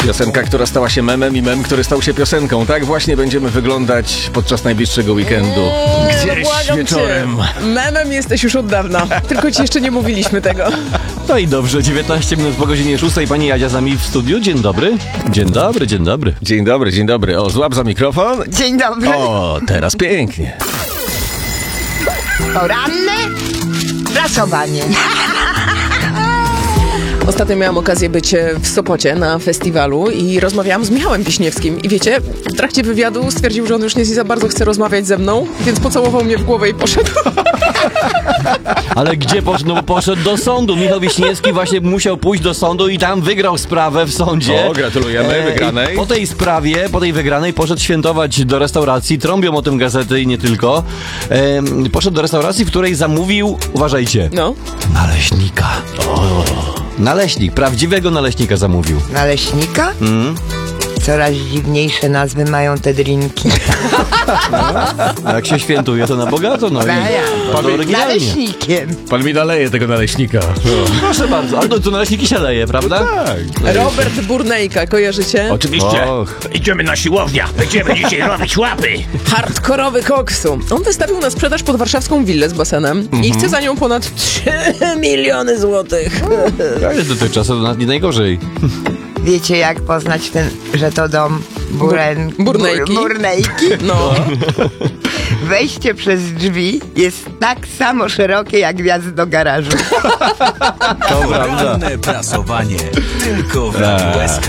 Piosenka, która stała się memem i mem, który stał się piosenką. Tak właśnie będziemy wyglądać podczas najbliższego weekendu. Gdzieś błagam wieczorem. Cię. Memem jesteś już od dawna. Tylko ci jeszcze nie mówiliśmy tego. No i dobrze, 19 minut po godzinie 6. Pani Jadzia z nami w studiu. Dzień dobry. Dzień dobry, dzień dobry. Dzień dobry, dzień dobry. O, złap za mikrofon. Dzień dobry. O, teraz pięknie. Poranne prasowanie. Ostatnio miałam okazję być w Sopocie na festiwalu i rozmawiałam z Michałem Wiśniewskim. I wiecie, w trakcie wywiadu stwierdził, że on już nie za bardzo chce rozmawiać ze mną, więc pocałował mnie w głowę i poszedł. Ale gdzie poszedł? No, poszedł do sądu. Michał Wiśniewski właśnie musiał pójść do sądu i tam wygrał sprawę w sądzie. O, gratulujemy wygranej. Po tej sprawie, po tej wygranej poszedł świętować do restauracji. Trąbią o tym gazety i nie tylko. Poszedł do restauracji, w której zamówił, uważajcie, No. naleśnika. Naleśnik, prawdziwego naleśnika zamówił. Naleśnika? Coraz dziwniejsze nazwy mają te drinki. A jak się świętuje, to na bogato, no i bardzo oryginalnie. Naleśnikiem. Pan mi naleje tego naleśnika. Proszę bardzo, ale to naleśniki się leje, prawda? Tak. Robert Burnejka, kojarzycie? Oczywiście. Och. Idziemy na siłownię. Będziemy dzisiaj robić łapy. Hardkorowy koksu. On wystawił na sprzedaż pod warszawską willę z basenem i chce za nią ponad 3 miliony złotych. Ale dotychczas nie najgorzej. Wiecie, jak poznać że to dom Burnejki? Burnejki? No. Wejście przez drzwi jest tak samo szerokie jak wjazd do garażu. To prawda. Poranne prasowanie. Tylko w Radiu SK.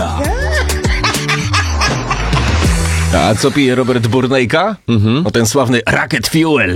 A co pije Robert Burnejka? O ten sławny Rocket Fuel.